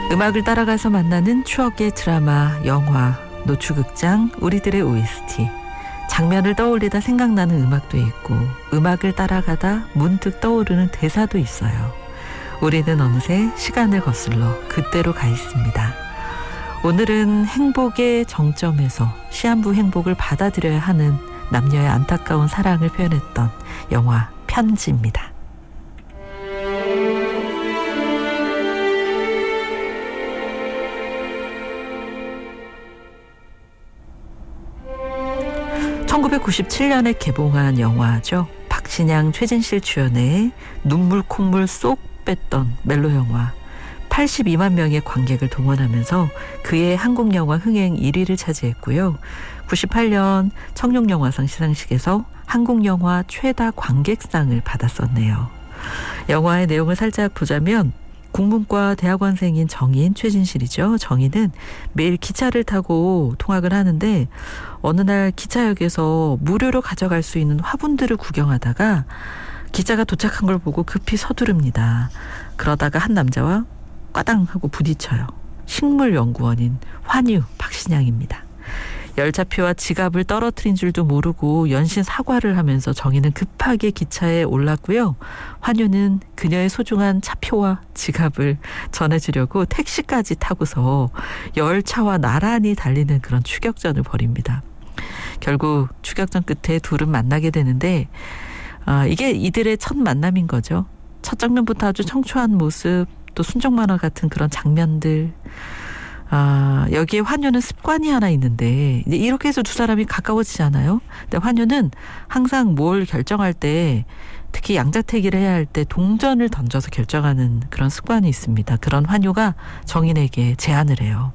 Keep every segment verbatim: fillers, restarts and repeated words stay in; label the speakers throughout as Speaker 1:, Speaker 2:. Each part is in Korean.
Speaker 1: 음악을 따라가서 만나는 추억의 드라마, 영화, 노추극장, 우리들의 오에스티. 장면을 떠올리다 생각나는 음악도 있고 음악을 따라가다 문득 떠오르는 대사도 있어요. 우리는 어느새 시간을 거슬러 그때로 가 있습니다. 오늘은 행복의 정점에서 시한부 행복을 받아들여야 하는 남녀의 안타까운 사랑을 표현했던 영화 편지입니다. 천구백구십칠 년에 개봉한 영화죠. 박신양, 최진실 주연의 눈물 콧물 쏙 뺐던 멜로 영화. 팔십이만 명의 관객을 동원하면서 그의 한국 영화 흥행 일 위를 차지했고요. 구십팔 년 청룡영화상 시상식에서 한국 영화 최다 관객상을 받았었네요. 영화의 내용을 살짝 보자면 국문과 대학원생인 정인, 최진실이죠. 정인은 매일 기차를 타고 통학을 하는데 어느 날 기차역에서 무료로 가져갈 수 있는 화분들을 구경하다가 기차가 도착한 걸 보고 급히 서두릅니다. 그러다가 한 남자와 꽈당 하고 부딪혀요. 식물연구원인 환유 박신양입니다. 열차표와 지갑을 떨어뜨린 줄도 모르고 연신 사과를 하면서 정인은 급하게 기차에 올랐고요. 환유는 그녀의 소중한 차표와 지갑을 전해주려고 택시까지 타고서 열차와 나란히 달리는 그런 추격전을 벌입니다. 결국 추격전 끝에 둘은 만나게 되는데 아, 이게 이들의 첫 만남인 거죠. 첫 장면부터 아주 청초한 모습, 또 순정만화 같은 그런 장면들. 아, 여기에 환유는 습관이 하나 있는데 이제 이렇게 해서 두 사람이 가까워지잖아요. 근데 환유는 항상 뭘 결정할 때 특히 양자택일을 해야 할 때 동전을 던져서 결정하는 그런 습관이 있습니다. 그런 환유가 정인에게 제안을 해요.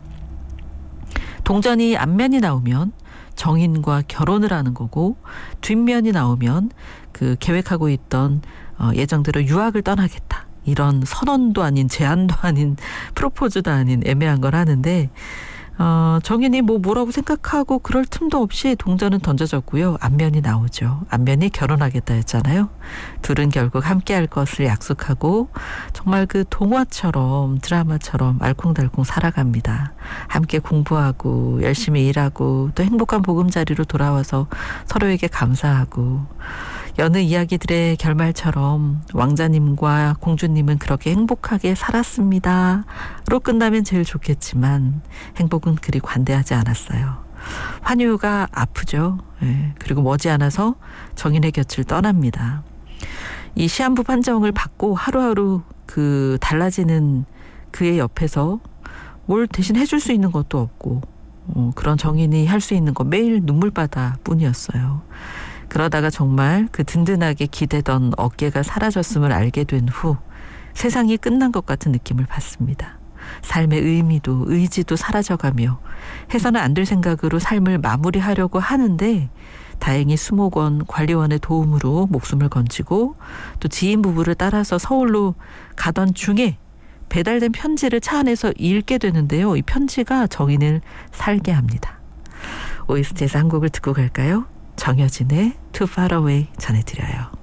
Speaker 1: 동전이 앞면이 나오면 정인과 결혼을 하는 거고 뒷면이 나오면 그 계획하고 있던 어, 예정대로 유학을 떠나겠다. 이런 선언도 아닌 제안도 아닌 프로포즈도 아닌 애매한 걸 하는데 어, 정인이 뭐 뭐라고 생각하고 그럴 틈도 없이 동전은 던져졌고요. 앞면이 나오죠. 앞면이 결혼하겠다 했잖아요. 둘은 결국 함께할 것을 약속하고 정말 그 동화처럼 드라마처럼 알콩달콩 살아갑니다. 함께 공부하고 열심히 일하고 또 행복한 보금자리로 돌아와서 서로에게 감사하고 여느 이야기들의 결말처럼 왕자님과 공주님은 그렇게 행복하게 살았습니다. 로 끝나면 제일 좋겠지만 행복은 그리 관대하지 않았어요. 환유가 아프죠. 예, 그리고 머지않아서 정인의 곁을 떠납니다. 이 시한부 판정을 받고 하루하루 그 달라지는 그의 옆에서 뭘 대신 해줄 수 있는 것도 없고 어, 그런 정인이 할 수 있는 거 매일 눈물바다 뿐이었어요. 그러다가 정말 그 든든하게 기대던 어깨가 사라졌음을 알게 된 후 세상이 끝난 것 같은 느낌을 받습니다. 삶의 의미도 의지도 사라져가며 해서는 안 될 생각으로 삶을 마무리하려고 하는데 다행히 수목원 관리원의 도움으로 목숨을 건지고 또 지인 부부를 따라서 서울로 가던 중에 배달된 편지를 차 안에서 읽게 되는데요. 이 편지가 정인을 살게 합니다. 오에스티에서 한 곡을 듣고 갈까요? 정여진의 Too Far Away 전해드려요.